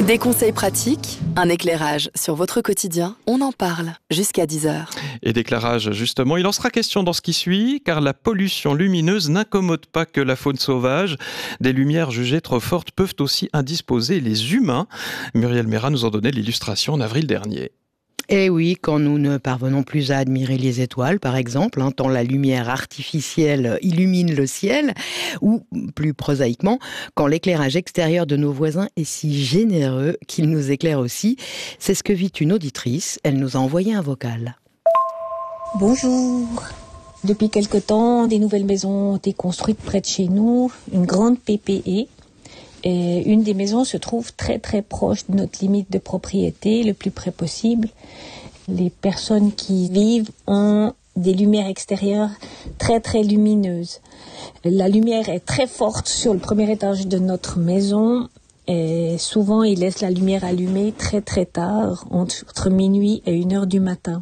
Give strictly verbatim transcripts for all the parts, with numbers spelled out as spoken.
Des conseils pratiques, un éclairage sur votre quotidien, on en parle jusqu'à dix heures. Et d'éclairage, justement, il en sera question dans ce qui suit, car la pollution lumineuse n'incommode pas que la faune sauvage. Des lumières jugées trop fortes peuvent aussi indisposer les humains. Muriel Mérat nous en donnait l'illustration en avril dernier. Eh oui, quand nous ne parvenons plus à admirer les étoiles, par exemple, hein, tant la lumière artificielle illumine le ciel, ou plus prosaïquement, quand l'éclairage extérieur de nos voisins est si généreux qu'il nous éclaire aussi. C'est ce que vit une auditrice. Elle nous a envoyé un vocal. Bonjour. Depuis quelque temps, des nouvelles maisons ont été construites près de chez nous, une grande P P E. Et une des maisons se trouve très très proche de notre limite de propriété, le plus près possible. Les personnes qui vivent ont des lumières extérieures très très lumineuses. La lumière est très forte sur le premier étage de notre maison et souvent ils laissent la lumière allumée très très tard, entre minuit et une heure du matin.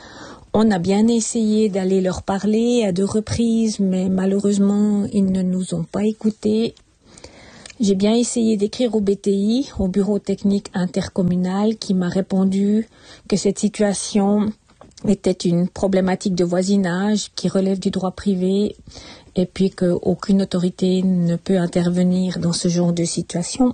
On a bien essayé d'aller leur parler à deux reprises, mais malheureusement ils ne nous ont pas écoutés. J'ai bien essayé d'écrire au B T I, au Bureau technique intercommunal, qui m'a répondu que cette situation était une problématique de voisinage qui relève du droit privé et puis qu'aucune autorité ne peut intervenir dans ce genre de situation.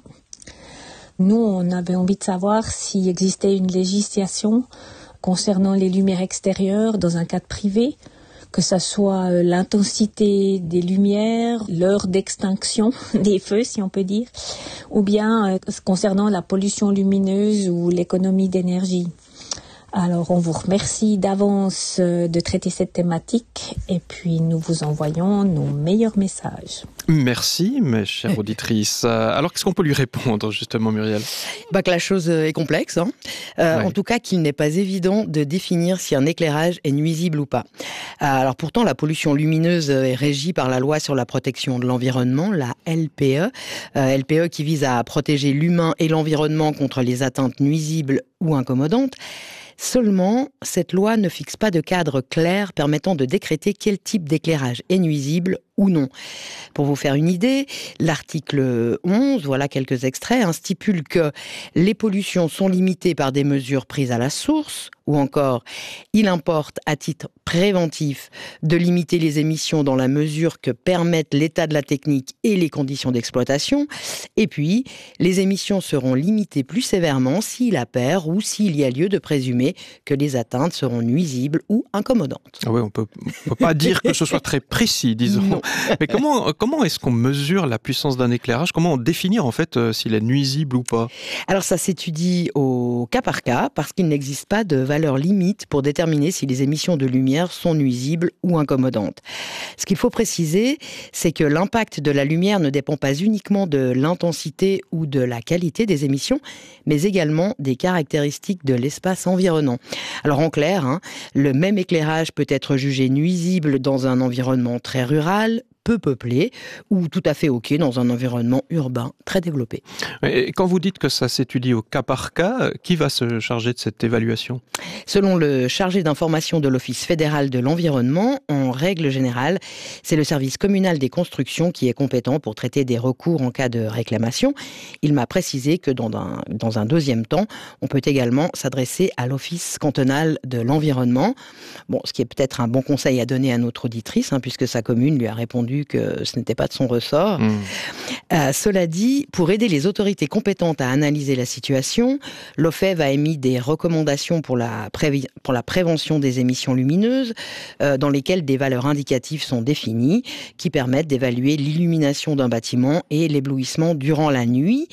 Nous, on avait envie de savoir s'il existait une législation concernant les lumières extérieures dans un cadre privé, que ça soit l'intensité des lumières, l'heure d'extinction des feux, si on peut dire, ou bien euh, concernant la pollution lumineuse ou l'économie d'énergie. Alors, on vous remercie d'avance de traiter cette thématique et puis nous vous envoyons nos meilleurs messages. Merci, mes chères auditrices. Alors, qu'est-ce qu'on peut lui répondre, justement, Muriel ? Bah que la chose est complexe, hein. euh, ouais. En tout cas qu'il n'est pas évident de définir si un éclairage est nuisible ou pas. Alors pourtant, la pollution lumineuse est régie par la loi sur la protection de l'environnement, la L P E. Euh, L P E qui vise à protéger l'humain et l'environnement contre les atteintes nuisibles ou incommodantes. Seulement, cette loi ne fixe pas de cadre clair permettant de décréter quel type d'éclairage est nuisible ou non. Pour vous faire une idée, l'article onze, voilà quelques extraits, hein, stipule que les pollutions sont limitées par des mesures prises à la source, ou encore, il importe à titre préventif de limiter les émissions dans la mesure que permettent l'état de la technique et les conditions d'exploitation. Et puis, les émissions seront limitées plus sévèrement s'il apparaît ou s'il y a lieu de présumer que les atteintes seront nuisibles ou incommodantes. Ah ouais, on peut, on peut pas dire que ce soit très précis, disons. Non. Mais comment, comment est-ce qu'on mesure la puissance d'un éclairage ? Comment définir en fait euh, s'il est nuisible ou pas ? Alors ça s'étudie au cas par cas parce qu'il n'existe pas de valeur limite pour déterminer si les émissions de lumière sont nuisibles ou incommodantes. Ce qu'il faut préciser, c'est que l'impact de la lumière ne dépend pas uniquement de l'intensité ou de la qualité des émissions, mais également des caractéristiques de l'espace environnant. Alors en clair, hein, le même éclairage peut être jugé nuisible dans un environnement très rural, peu peuplé, ou tout à fait OK dans un environnement urbain très développé. Et quand vous dites que ça s'étudie au cas par cas, qui va se charger de cette évaluation ? Selon le chargé d'information de l'Office fédéral de l'environnement, en règle générale, c'est le service communal des constructions qui est compétent pour traiter des recours en cas de réclamation. Il m'a précisé que dans un, dans un deuxième temps, on peut également s'adresser à l'Office cantonal de l'environnement. Bon, ce qui est peut-être un bon conseil à donner à notre auditrice, hein, puisque sa commune lui a répondu que ce n'était pas de son ressort. Mmh. Euh, cela dit, pour aider les autorités compétentes à analyser la situation, l'O F E V a émis des recommandations pour la, prévi- pour la prévention des émissions lumineuses, euh, dans lesquelles des valeurs indicatives sont définies, qui permettent d'évaluer l'illumination d'un bâtiment et l'éblouissement durant la nuit.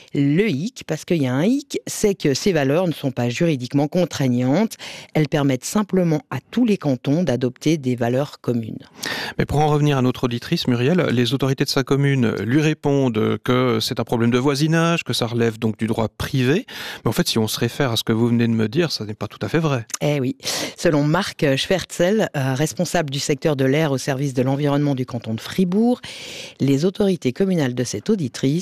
Le hic, parce qu'il y a un hic, c'est que ces valeurs ne sont pas juridiquement contraignantes. Elles permettent simplement à tous les cantons d'adopter des valeurs communes. Mais pour en revenir à notre auditrice, Muriel, les autorités de sa commune lui répondent que c'est un problème de voisinage, que ça relève donc du droit privé. Mais en fait, si on se réfère à ce que vous venez de me dire, ça n'est pas tout à fait vrai. Eh oui. Selon Marc Schwertzel, responsable du secteur de l'air au service de l'environnement du canton de Fribourg, les autorités communales de cette auditrice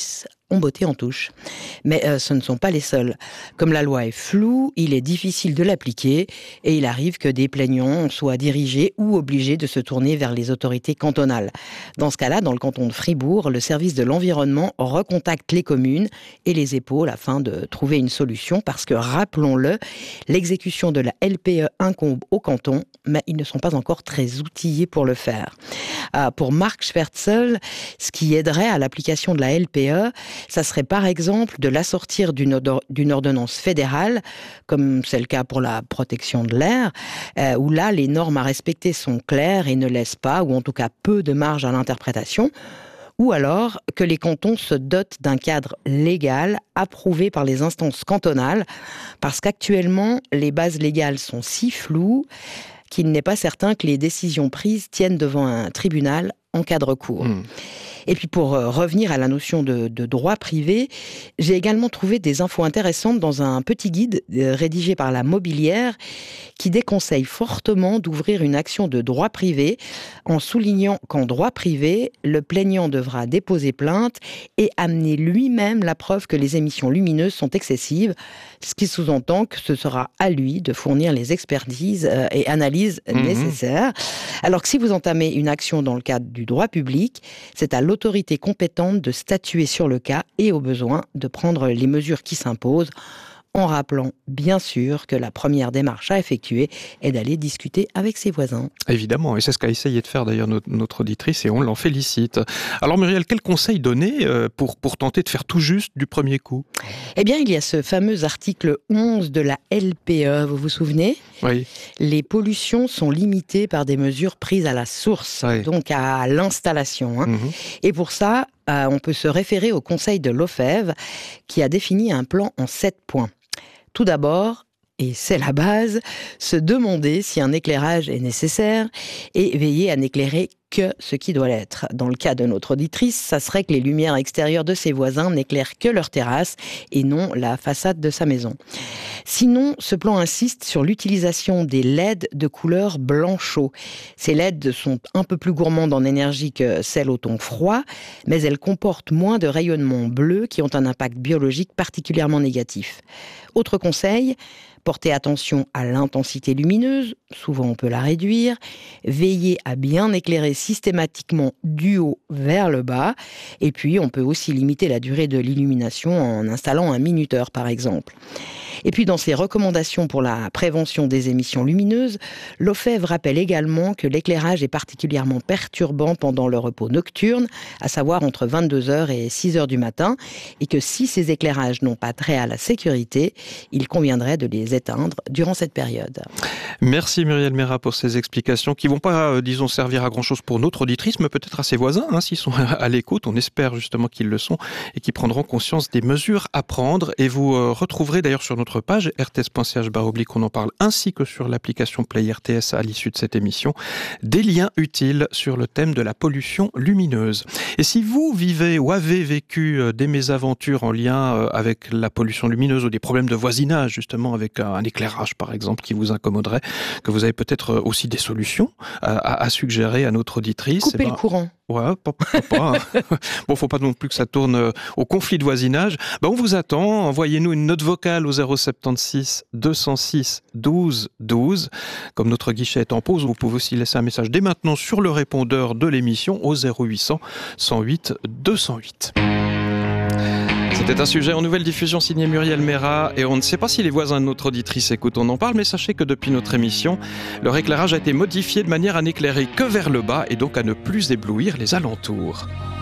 ont botté en touche. Mais euh, ce ne sont pas les seuls. Comme la loi est floue, il est difficile de l'appliquer et il arrive que des plaignants soient dirigés ou obligés de se tourner vers les autorités cantonales. Dans ce cas-là, dans le canton de Fribourg, le service de l'environnement recontacte les communes et les épaules afin de trouver une solution parce que, rappelons-le, l'exécution de la L P E incombe au canton, mais ils ne sont pas encore très outillés pour le faire. Euh, pour Marc Schwertzel, ce qui aiderait à l'application de la L P E, ça serait par exemple de l'assortir d'une, or- d'une ordonnance fédérale, comme c'est le cas pour la protection de l'air, euh, où là les normes à respecter sont claires et ne laissent pas, ou en tout cas peu de marge à l'interprétation, ou alors que les cantons se dotent d'un cadre légal approuvé par les instances cantonales, parce qu'actuellement les bases légales sont si floues qu'il n'est pas certain que les décisions prises tiennent devant un tribunal en cas de recours. Mmh. Et puis pour euh, revenir à la notion de, de droit privé, j'ai également trouvé des infos intéressantes dans un petit guide euh, rédigé par la Mobilière qui déconseille fortement d'ouvrir une action de droit privé en soulignant qu'en droit privé, le plaignant devra déposer plainte et amener lui-même la preuve que les émissions lumineuses sont excessives, ce qui sous-entend que ce sera à lui de fournir les expertises euh, et analyses mmh. nécessaires. Alors que si vous entamez une action dans le cadre du droit public, c'est à l'autorité compétente de statuer sur le cas et au besoin de prendre les mesures qui s'imposent, en rappelant bien sûr que la première démarche à effectuer est d'aller discuter avec ses voisins. Évidemment, et c'est ce qu'a essayé de faire d'ailleurs notre, notre auditrice et on l'en félicite. Alors Muriel, quel conseil donner pour, pour tenter de faire tout juste du premier coup ? Eh bien, il y a ce fameux article onze de la L P E, vous vous souvenez ? Oui. Les pollutions sont limitées par des mesures prises à la source, oui. donc à l'installation. Hein. Mmh. Et pour ça, euh, on peut se référer au conseil de l'O F E V qui a défini un plan en sept points. Tout d'abord, et c'est la base, se demander si un éclairage est nécessaire et veiller à n'éclairer que ce qui doit l'être. Dans le cas de notre auditrice, ça serait que les lumières extérieures de ses voisins n'éclairent que leur terrasse et non la façade de sa maison. Sinon, ce plan insiste sur l'utilisation des L E D de couleur blanc chaud. Ces L E D sont un peu plus gourmandes en énergie que celles au ton froid, mais elles comportent moins de rayonnements bleus qui ont un impact biologique particulièrement négatif. Autre conseil, portez attention à l'intensité lumineuse, souvent on peut la réduire, veillez à bien éclairer systématiquement du haut vers le bas, et puis on peut aussi limiter la durée de l'illumination en installant un minuteur par exemple. Et puis dans ses recommandations pour la prévention des émissions lumineuses, l'O F E V rappelle également que l'éclairage est particulièrement perturbant pendant le repos nocturne, à savoir entre vingt-deux heures et six heures du matin, et que si ces éclairages n'ont pas trait à la sécurité, il conviendrait de les éteindre durant cette période. Merci Muriel Mérat pour ces explications qui ne vont pas, euh, disons, servir à grand-chose pour notre auditrice, mais peut-être à ses voisins, hein, s'ils sont à l'écoute. On espère justement qu'ils le sont et qu'ils prendront conscience des mesures à prendre. Et vous euh, retrouverez d'ailleurs sur notre page r t s point c h barre oblique, on en parle, ainsi que sur l'application Play R T S à l'issue de cette émission, des liens utiles sur le thème de la pollution lumineuse. Et si vous vivez ou avez vécu euh, des mésaventures en lien euh, avec la pollution lumineuse ou des problèmes de voisinage, justement avec un, un éclairage par exemple qui vous incommoderait, que vous avez peut-être aussi des solutions à, à, à suggérer à notre auditrice. Couper eh ben, le courant. Ouais, pas, pas, pas hein. Bon, faut pas non plus que ça tourne au conflit de voisinage. Ben, on vous attend. Envoyez-nous une note vocale au zéro soixante-seize deux cent six douze douze. Comme notre guichet est en pause, vous pouvez aussi laisser un message dès maintenant sur le répondeur de l'émission au zéro huit cents cent huit deux cent huit. C'était un sujet en nouvelle diffusion signé Muriel Mérat et on ne sait pas si les voisins de notre auditrice écoutent, on en parle, mais sachez que depuis notre émission, leur éclairage a été modifié de manière à n'éclairer que vers le bas et donc à ne plus éblouir les alentours.